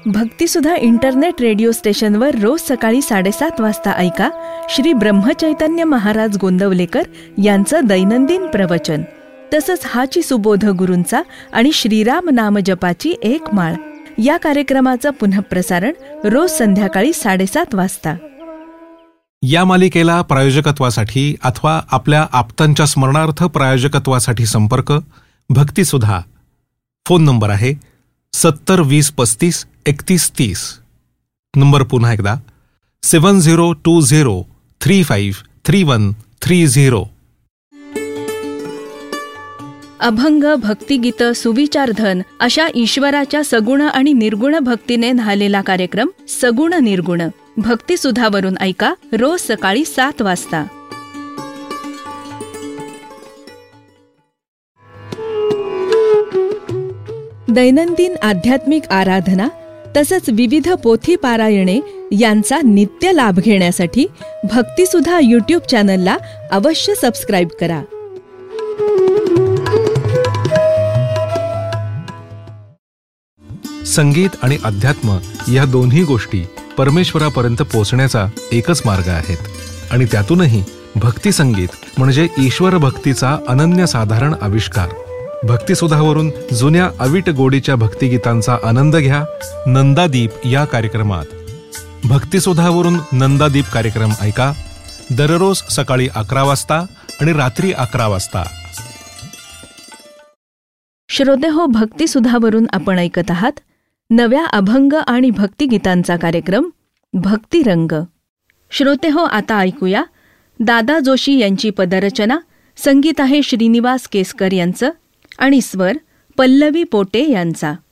भक्तिसुधा internet radio स्टेशनवर रोज सकाळी 7:30 वाजता ऐका श्री ब्रह्मचैतन्य महाराज गोंदवलेकर यांचं दैनंदिन प्रवचन. तसंच हाची सुबोध गुरूंचा आणि श्रीराम नाम जपाची एक माळ या कार्यक्रमाचं पुनःप्रसारण रोज संध्याकाळी 7:30 वाजता. या मालिकेला प्रायोजकत्वासाठी अथवा आपल्या आप्तांच्या स्मरणार्थ प्रायोजकत्वासाठी संपर्क भक्तिसुधा. फोन नंबर आहे 7020353130. नंबर पुन्हा एकदा 7020353130. अभंग, भक्तिगीत, सुविचारधन अशा ईश्वराच्या सगुण आणि निर्गुण भक्तीने न्हालेला कार्यक्रम सगुण निर्गुण भक्तिसुधावरून ऐका रोज सकाळी 7 वाजता. दैनंदिन आध्यात्मिक आराधना तसंच विविध पोथी पारायणे यांचा नित्य लाभ घेण्यासाठी भक्तिसुधा यूट्यूब चॅनलला अवश्य सबस्क्राईब करा. संगीत आणि अध्यात्म या दोन्ही गोष्टी परमेश्वरापर्यंत पोहोचण्याचा एकच मार्ग आहेत आणि त्यातूनही भक्ती संगीत म्हणजे ईश्वर भक्तीचा अनन्यसाधारण आविष्कार. भक्तिसुधावरून जुन्या अवीट गोडीच्या भक्तिगीतांचा आनंद घ्या नंदादीप या कार्यक्रमात. भक्तिसुधावरून नंदादीप कार्यक्रम ऐका दररोज सकाळी 11 वाजता आणि रात्री 11 वाजता. श्रोतेहो, भक्तिसुधावरून आपण ऐकत आहात नव्या अभंग आणि भक्तिगीतांचा कार्यक्रम भक्तिरंग. श्रोतेहो, आता ऐकूया दादा जोशी यांची पदरचना. संगीत आहे श्रीनिवास केसकर यांचं आणि स्वर पल्लवी पोटे यांचा.